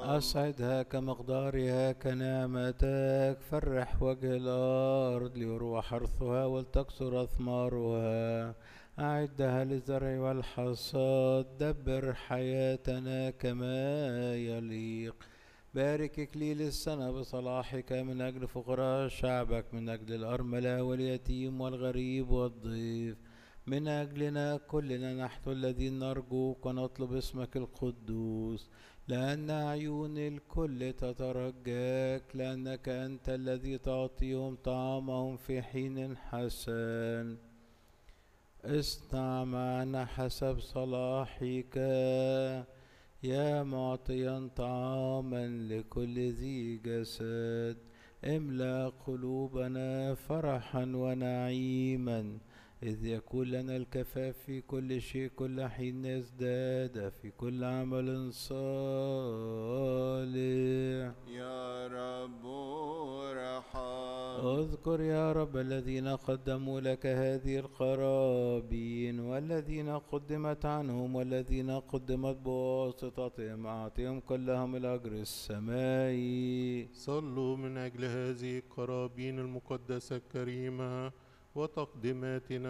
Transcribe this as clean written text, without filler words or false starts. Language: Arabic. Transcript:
أسعدها كمقدارها كنعمتك، فرح وجه الأرض ليروى حرثها ولتكثر أثمارها، أعدها للزرع والحصاد، دبر حياتنا كما يليق. بارك إكليل السنة بصلاحك من أجل فقراء شعبك، من أجل الأرملة واليتيم والغريب والضيف، من أجلنا كلنا نحن الذين نرجوك ونطلب اسمك القدوس، لأن عيون الكل تترجاك، لأنك أنت الذي تعطيهم طعامهم في حين حسن. اصنع معنا حسب صلاحك يا معطيا طعاما لكل ذي جسد، املأ قلوبنا فرحا ونعيما، إذ يكون لنا الكفاف في كل شيء كل حين نزداد في كل عمل صالح. يا رب ارحم. اذكر يا رب الذين قدموا لك هذه القرابين والذين قدمت عنهم والذين قدمت بواسطتهم، أعطهم كلهم الأجر السمائي. صلوا من أجل هذه القرابين المقدسة الكريمة وتقدماتنا